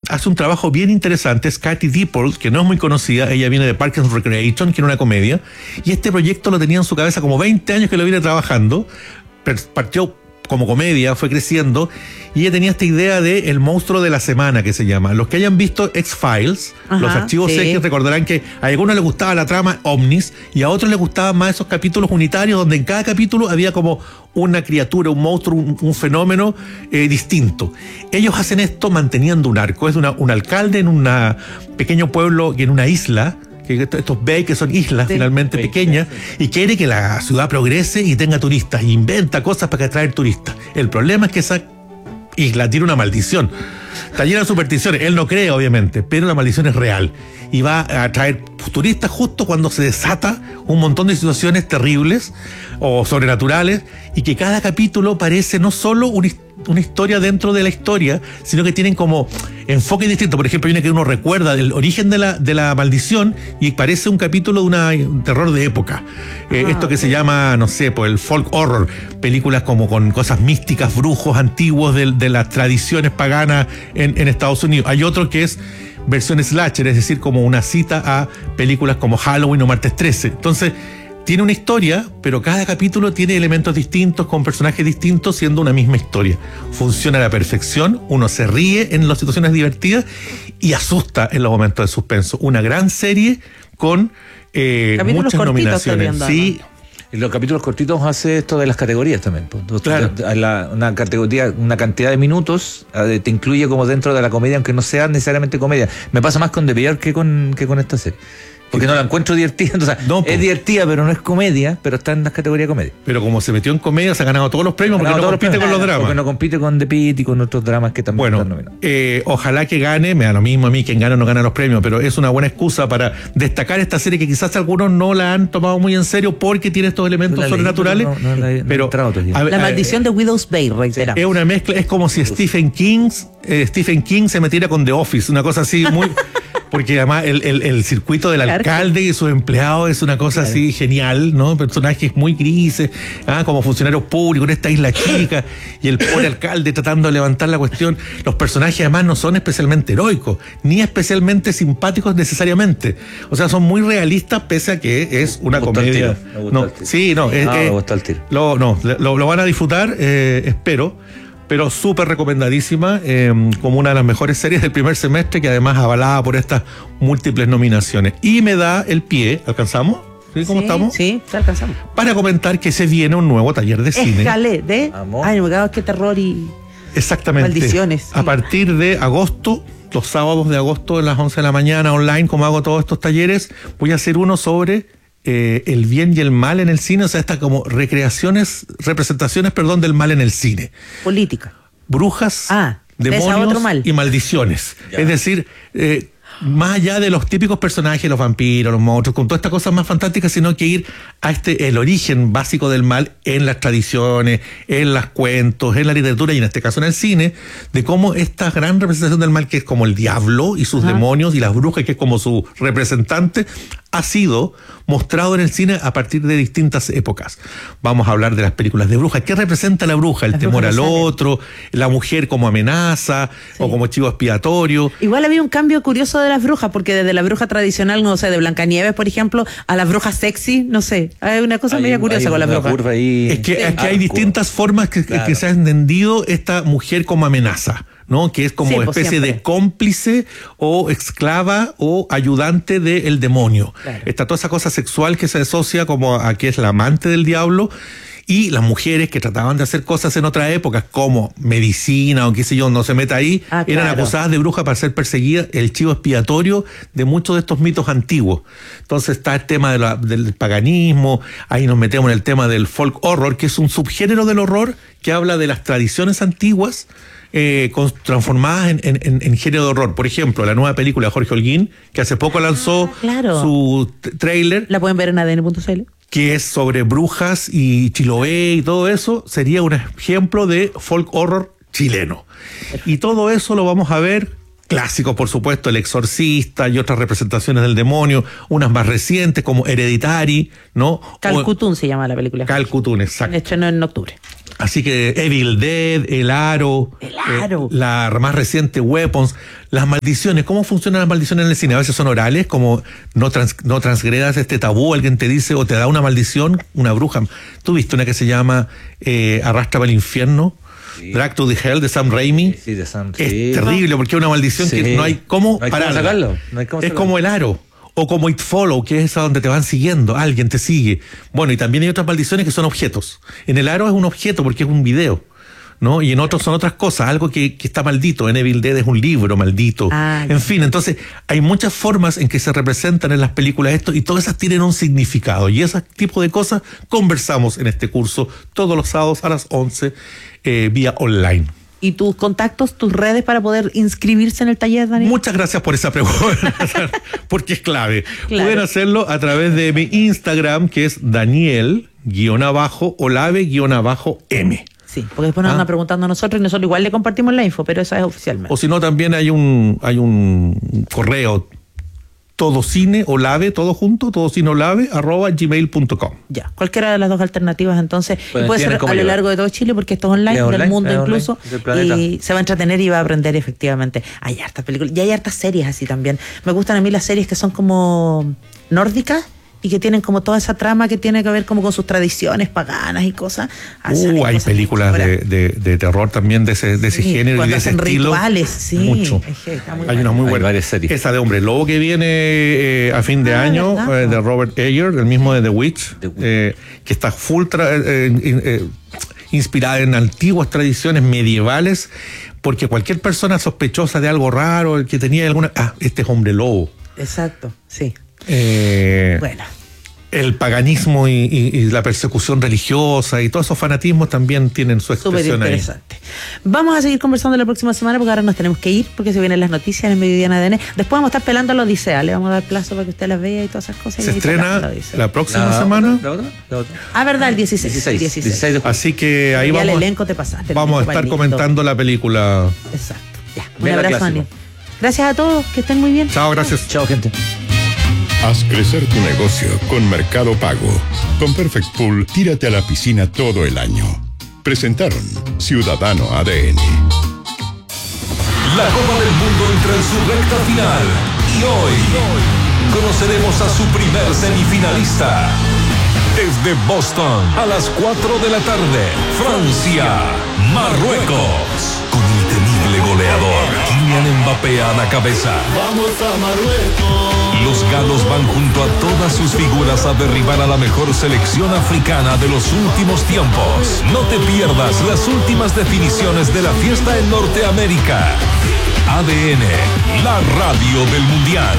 hace un trabajo bien interesante, es Katy Dippold, que no es muy conocida, ella viene de Parks and Recreation, que era una comedia, y este proyecto lo tenía en su cabeza como 20 años que lo viene trabajando, partió como comedia, fue creciendo, y ella tenía esta idea de el monstruo de la semana, que se llama. Los que hayan visto X-Files, los archivos X, recordarán que a algunos les gustaba la trama Omnis, y a otros les gustaban más esos capítulos unitarios, donde en cada capítulo había como una criatura, un monstruo, un fenómeno distinto. Ellos hacen esto manteniendo un arco. Es un alcalde en un pequeño pueblo y en una isla, estos bays que son islas finalmente pequeñas, y quiere que la ciudad progrese y tenga turistas, y inventa cosas para atraer turistas. El problema es que esa isla tiene una maldición, está llena de supersticiones. Él no cree, obviamente, pero la maldición es real y va a atraer turistas justo cuando se desata un montón de situaciones terribles o sobrenaturales, y que cada capítulo parece no solo una historia dentro de la historia, sino que tienen como enfoque distinto. Por ejemplo, hay una que uno recuerda del origen de la maldición y parece un capítulo de un terror de época. Esto que se llama, no sé, pues el folk horror, películas como con cosas místicas, brujos antiguos de las tradiciones paganas en Estados Unidos. Hay otro que es versión slasher, es decir, como una cita a películas como Halloween o Martes 13. Entonces, tiene una historia, pero cada capítulo tiene elementos distintos, con personajes distintos, siendo una misma historia. Funciona a la perfección, uno se ríe en las situaciones divertidas y asusta en los momentos de suspenso. Una gran serie con muchas nominaciones. Sí. En los capítulos cortitos hace esto de las categorías también. Claro. Una categoría, una cantidad de minutos te incluye como dentro de la comedia, aunque no sea necesariamente comedia. Me pasa más con The Bear que con esta serie. Porque no la encuentro divertida. Entonces, es divertida, pero no es comedia, pero está en las categorías de comedia. Pero como se metió en comedia, se ha ganado todos los premios, porque no compite con los dramas. Porque no compite con The Pitt y con otros dramas que también están nominados. Ojalá que gane, me da lo mismo a mí, quien gana o no gana los premios, pero es una buena excusa para destacar esta serie que quizás algunos no la han tomado muy en serio porque tiene estos elementos sobrenaturales. La maldición de Widow's Bay, reiteramos. Es una mezcla, es como si Stephen King se metiera con The Office, una cosa así muy... Porque además el circuito del alcalde y sus empleados es una cosa así genial, ¿no? Personajes muy grises, como funcionarios públicos en esta isla chica, y el pobre alcalde tratando de levantar la cuestión. Los personajes además no son especialmente heroicos, ni especialmente simpáticos necesariamente. O sea, son muy realistas, pese a que es una comedia. Lo van a disfrutar, espero. Pero súper recomendadísima, como una de las mejores series del primer semestre, que además avalada por estas múltiples nominaciones. Y me da el pie, ¿alcanzamos? ¿Sí? ¿Cómo estamos? Sí, alcanzamos. Para comentar que se viene un nuevo taller de cine. Ay, me cago, qué terror y... Exactamente. Maldiciones. Sí. A partir de agosto, los sábados de agosto, a las 11 de la mañana, online, como hago todos estos talleres, voy a hacer uno sobre... el bien y el mal en el cine, o sea, estas como representaciones, del mal en el cine. Política. Brujas, demonios y maldiciones. Es decir, más allá de los típicos personajes, los vampiros, los monstruos, con todas estas cosas más fantásticas, sino que ir a el origen básico del mal en las tradiciones, en los cuentos, en la literatura y en este caso en el cine, de cómo esta gran representación del mal, que es como el diablo y sus demonios, y las brujas, que es como su representante, ha sido mostrado en el cine a partir de distintas épocas. Vamos a hablar de las películas de brujas. ¿Qué representa la bruja? El temor al otro, la mujer como amenaza o como chivo expiatorio. Igual había un cambio curioso de las brujas, porque desde la bruja tradicional, no sé, de Blancanieves, por ejemplo, a la bruja sexy, no sé. Hay una cosa media curiosa con la bruja. Es que hay distintas formas que se ha entendido esta mujer como amenaza, ¿no? Que es como una especie de cómplice o esclava o ayudante del demonio. Claro. Está toda esa cosa sexual que se asocia como a que es la amante del diablo, y las mujeres que trataban de hacer cosas en otras épocas, como medicina o qué sé yo, no se meta ahí, eran acusadas de brujas para ser perseguidas, el chivo expiatorio de muchos de estos mitos antiguos. Entonces está el tema del paganismo, ahí nos metemos en el tema del folk horror, que es un subgénero del horror que habla de las tradiciones antiguas, transformadas en género de horror. Por ejemplo, la nueva película de Jorge Holguín, que hace poco lanzó su tráiler. La pueden ver en ADN.cl. Que es sobre brujas y Chiloé y todo eso, sería un ejemplo de folk horror chileno. Y todo eso lo vamos a ver, clásicos por supuesto, El Exorcista y otras representaciones del demonio, unas más recientes como Hereditary, ¿no? Calcutún se llama la película. Calcutún, exacto. Estrenó en octubre. Así que Evil Dead, El Aro, la más reciente Weapons, las maldiciones. ¿Cómo funcionan las maldiciones en el cine? A veces son orales, como no transgredas este tabú, alguien te dice o te da una maldición, una bruja. ¿Tú viste una que se llama Arrastra para el infierno? Sí. Drag to the Hell de Sam Raimi. Sí, de Sam. Es terrible porque es una maldición que no hay cómo pararla. Es como El Aro. O como It Follow, que es esa donde te van siguiendo, alguien te sigue. Bueno, y también hay otras maldiciones que son objetos. En El Aro es un objeto porque es un video, ¿no? Y en otros son otras cosas, algo que está maldito. En Evil Dead es un libro maldito. En fin, entonces hay muchas formas en que se representan en las películas esto y todas esas tienen un significado. Y ese tipo de cosas conversamos en este curso todos los sábados a las 11 vía online. ¿Y tus contactos, tus redes para poder inscribirse en el taller, Daniel? Muchas gracias por esa pregunta, porque es clave. Claro. Pueden hacerlo a través de mi Instagram, que es Daniel_Olave_M. Sí, porque después nos andan preguntando a nosotros y nosotros igual le compartimos la info, pero esa es oficialmente. O si no, también hay un correo, todocineolave, todo junto, todocineolave@gmail.com. Ya, cualquiera de las dos alternativas entonces. Puede ser a lo largo de todo Chile porque esto es online, del mundo incluso. Y se va a entretener y va a aprender efectivamente. Hay hartas películas y hay hartas series así también. Me gustan a mí las series que son como nórdicas y que tienen como toda esa trama que tiene que ver como con sus tradiciones paganas y cosas. Hay películas de terror también de ese género y de ese estilo. Rituales, sí. Mucho. Hay unas muy buenas. Varias series. Esa de Hombre Lobo que viene a fin de año, de Robert Eggers, el mismo de The Witch, que está inspirada en antiguas tradiciones medievales, porque cualquier persona sospechosa de algo raro, que tenía alguna... este es Hombre Lobo. Exacto, sí. Bueno, el paganismo y la persecución religiosa y todos esos fanatismos también tienen su expresión ahí. Interesante. Vamos a seguir conversando la próxima semana porque ahora nos tenemos que ir porque se vienen las noticias en el Mediodía en ADN. Después vamos a estar pelando la Odisea, le vamos a dar plazo para que usted las vea y todas esas cosas. Se estrena la próxima semana. La otra. ¿Verdad? El 16. Así que ahí vamos. El elenco te pasaste. Vamos a estar comentando la película. Exacto. Ya. Un abrazo, Daniel. Gracias a todos, que estén muy bien. Chao, gracias. Chao, gente. Haz crecer tu negocio con Mercado Pago. Con Perfect Pool, tírate a la piscina todo el año. Presentaron Ciudadano ADN. La Copa del Mundo entra en su recta final y hoy conoceremos a su primer semifinalista. Desde Boston, a las 4 de la tarde, Francia, Marruecos. Con el temible goleador Kylian Mbappé a la cabeza. ¡Vamos a Marruecos! Los galos van junto a todas sus figuras a derribar a la mejor selección africana de los últimos tiempos. No te pierdas las últimas definiciones de la fiesta en Norteamérica. ADN, la radio del Mundial.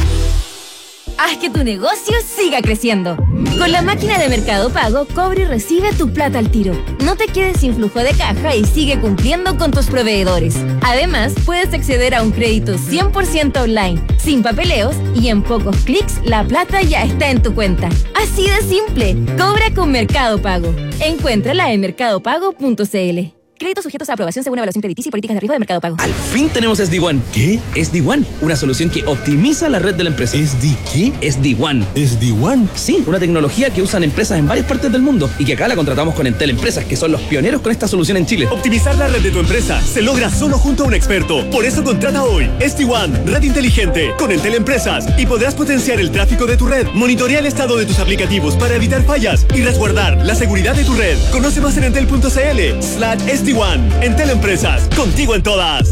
Haz que tu negocio siga creciendo. Con la máquina de Mercado Pago, cobra y recibe tu plata al tiro. No te quedes sin flujo de caja y sigue cumpliendo con tus proveedores. Además, puedes acceder a un crédito 100% online, sin papeleos y en pocos clics la plata ya está en tu cuenta. Así de simple. Cobra con Mercado Pago. Encuéntrala en mercadopago.cl. Créditos sujetos a aprobación según evaluación crediticia y políticas de riesgo de Mercado Pago. Al fin tenemos SD-WAN. ¿Qué? SD-WAN, una solución que optimiza la red de la empresa. ¿Qué? SD-WAN. ¿SD-WAN? Sí, una tecnología que usan empresas en varias partes del mundo y que acá la contratamos con Entel Empresas, que son los pioneros con esta solución en Chile. Optimizar la red de tu empresa se logra solo junto a un experto. Por eso contrata hoy SD-WAN, red inteligente, con Entel Empresas y podrás potenciar el tráfico de tu red, monitorear el estado de tus aplicativos para evitar fallas y resguardar la seguridad de tu red. Conoce más en entel.cl/SD-WAN. Entel Empresas, contigo en todas.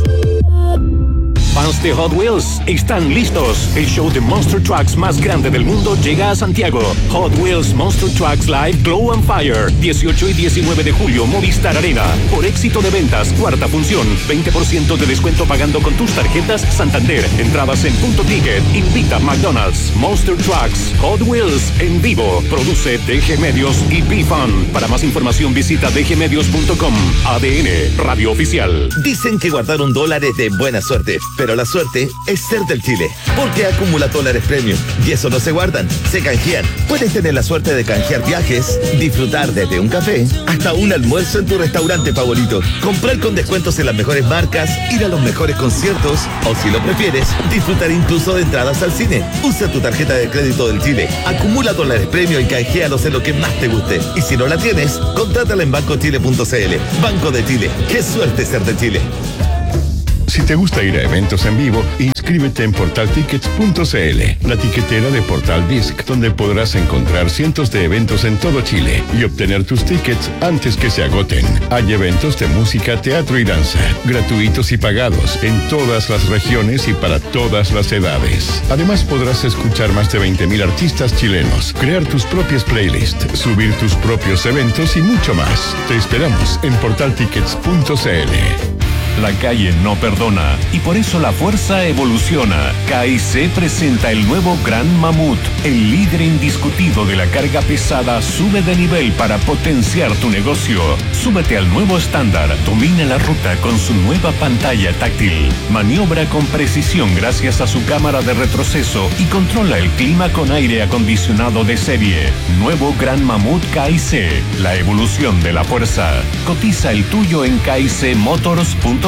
Fans de Hot Wheels están listos. El show de Monster Trucks más grande del mundo llega a Santiago. Hot Wheels Monster Trucks Live Glow on Fire. 18 y 19 de julio, Movistar Arena. Por éxito de ventas, cuarta función. 20% de descuento pagando con tus tarjetas Santander. Entradas en Punto Ticket. Invita McDonald's. Monster Trucks Hot Wheels en vivo. Produce DG Medios y B-Fun. Para más información visita dgmedios.com. ADN, radio oficial. Dicen que guardar $1 es de buena suerte, Pero la suerte es ser del Chile, porque acumula dólares premium y eso no se guardan, se canjean. Puedes tener la suerte de canjear viajes, disfrutar desde un café hasta un almuerzo en tu restaurante favorito, comprar con descuentos en las mejores marcas, ir a los mejores conciertos o, si lo prefieres, disfrutar incluso de entradas al cine. Usa tu tarjeta de crédito del Chile, acumula dólares premium y canjealos en lo que más te guste. Y si no la tienes, contrátala en bancochile.cl. Banco de Chile, qué suerte ser de Chile. Si te gusta ir a eventos en vivo, inscríbete en portaltickets.cl, la tiquetera de Portal Disc, donde podrás encontrar cientos de eventos en todo Chile y obtener tus tickets antes que se agoten. Hay eventos de música, teatro y danza, gratuitos y pagados, en todas las regiones y para todas las edades. Además, podrás escuchar más de 20.000 artistas chilenos, crear tus propias playlists, subir tus propios eventos y mucho más. Te esperamos en portaltickets.cl. La calle no perdona y por eso la fuerza evoluciona. KIC presenta el nuevo Gran Mamut. El líder indiscutido de la carga pesada sube de nivel para potenciar tu negocio. Súbete al nuevo estándar. Domina la ruta con su nueva pantalla táctil. Maniobra con precisión gracias a su cámara de retroceso y controla el clima con aire acondicionado de serie. Nuevo Gran Mamut KIC. La evolución de la fuerza. Cotiza el tuyo en kicmotors.cl.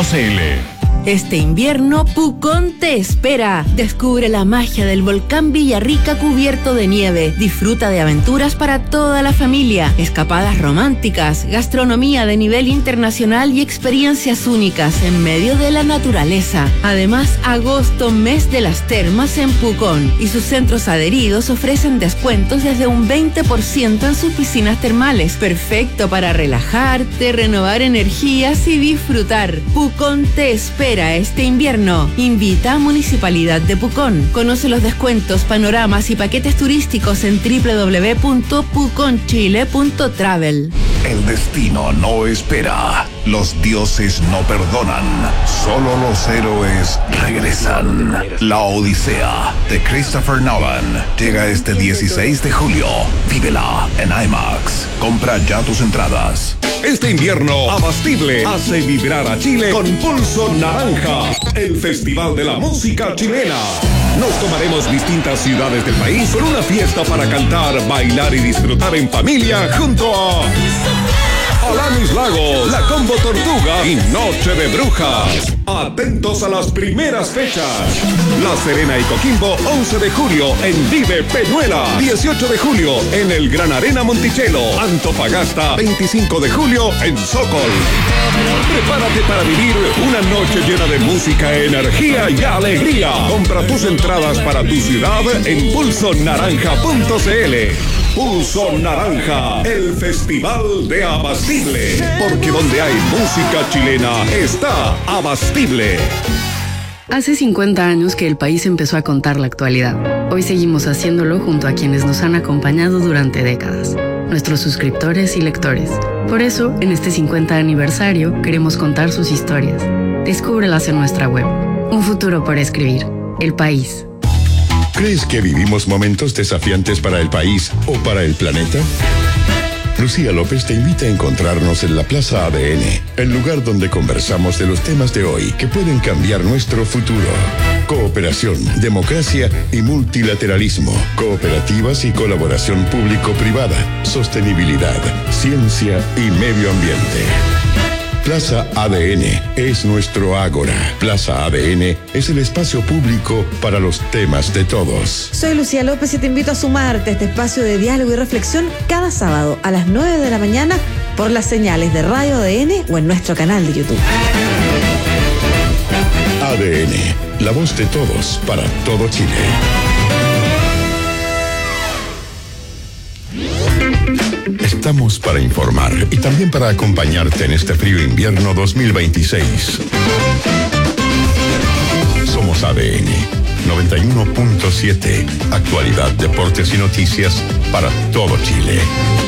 Este invierno, Pucón te espera. Descubre la magia del volcán Villarrica cubierto de nieve. Disfruta de aventuras para toda la familia, escapadas románticas, gastronomía de nivel internacional y experiencias únicas en medio de la naturaleza. Además, agosto, mes de las termas en Pucón, y sus centros adheridos ofrecen descuentos desde un 20% en sus piscinas termales. Perfecto para relajarte, renovar energías y disfrutar. Pucón te espera este invierno. Invita a Municipalidad de Pucón. Conoce los descuentos, panoramas y paquetes turísticos en www.puconchile.travel. El destino no espera. Los dioses no perdonan. Solo los héroes regresan. La Odisea de Christopher Nolan llega este 16 de julio. Vívela en IMAX. Compra ya tus entradas. Este invierno, Abastible hace vibrar a Chile con Pulso Naranja, el festival de la música chilena. Nos tomaremos distintas ciudades del país con una fiesta para cantar, bailar y disfrutar en familia junto a Alanis Lago, La Combo Tortuga y Noche de Brujas. Atentos a las primeras fechas. La Serena y Coquimbo, 11 de julio en Vive Peñuela. 18 de julio en el Gran Arena Monticello. Antofagasta, 25 de julio en Sokol. Prepárate para vivir una noche llena de música, energía y alegría. Compra tus entradas para tu ciudad en pulsonaranja.cl. Pulso Naranja, el festival de Abastible. Porque donde hay música chilena está Abastible. Hace 50 años que el país empezó a contar la actualidad. Hoy seguimos haciéndolo junto a quienes nos han acompañado durante décadas, nuestros suscriptores y lectores. Por eso, en este 50 aniversario, queremos contar sus historias. Descúbrelas en nuestra web. Un futuro por escribir. El País. ¿Crees que vivimos momentos desafiantes para el país o para el planeta? Lucía López te invita a encontrarnos en la Plaza ADN, el lugar donde conversamos de los temas de hoy que pueden cambiar nuestro futuro. Cooperación, democracia y multilateralismo, cooperativas y colaboración público-privada, sostenibilidad, ciencia y medio ambiente. Plaza ADN es nuestro ágora. Plaza ADN es el espacio público para los temas de todos. Soy Lucía López y te invito a sumarte a este espacio de diálogo y reflexión cada sábado a las 9 de la mañana por las señales de Radio ADN o en nuestro canal de YouTube. ADN, la voz de todos para todo Chile. Estamos para informar y también para acompañarte en este frío invierno 2026. Somos ADN 91.7, actualidad, deportes y noticias para todo Chile.